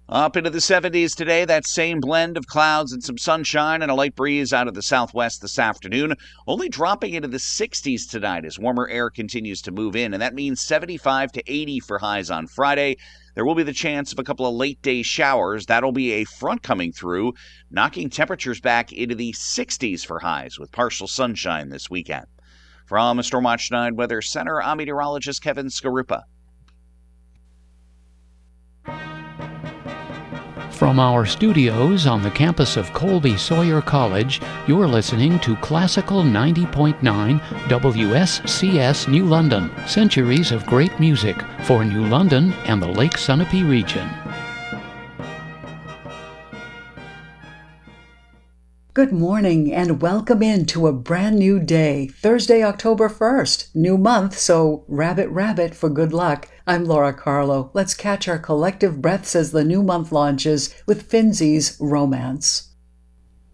Up into the 70s today, that same blend of clouds and some sunshine and a light breeze out of the southwest this afternoon. Only dropping into the 60s tonight as warmer air continues to move in, and that means 75 to 80 for highs on Friday. There will be the chance of a couple of late-day showers. That'll be a front coming through, knocking temperatures back into the 60s for highs with partial sunshine this weekend. From Stormwatch 9 Weather Center, I'm meteorologist Kevin Skarupa. From our studios on the campus of Colby Sawyer College, you're listening to Classical 90.9 WSCS New London. Centuries of great music for New London and the Lake Sunapee region. Good morning and welcome into a brand new day, Thursday, October 1st. New month, so rabbit for good luck. I'm Laura Carlo. Let's catch our collective breaths as the new month launches with Finzi's Romance.